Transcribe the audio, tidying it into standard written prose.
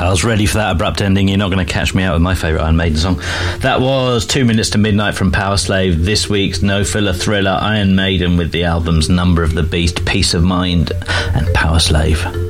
I was ready for that abrupt ending. You're not going to catch me out with my favourite Iron Maiden song. That was 2 Minutes to Midnight from Powerslave. This week's No Filler thriller, Iron Maiden, with the albums Number of the Beast, Peace of Mind and Powerslave.